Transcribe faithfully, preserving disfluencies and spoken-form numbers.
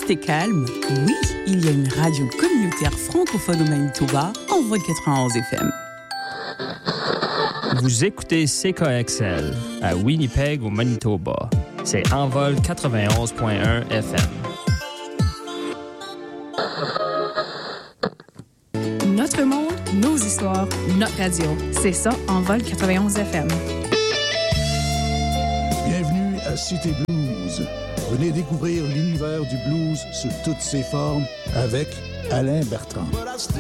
triste et calme, oui, il y a une radio communautaire francophone au Manitoba, Envol quatre-vingt-onze F M. Vous écoutez C K X L à Winnipeg au Manitoba. C'est Envol quatre-vingt-onze point un F M. Notre monde, nos histoires, notre radio. C'est ça, Envol quatre-vingt-onze F M. Bienvenue à Cité Blues. Venez découvrir l'univers du blues sous toutes ses formes avec Alain Bertrand.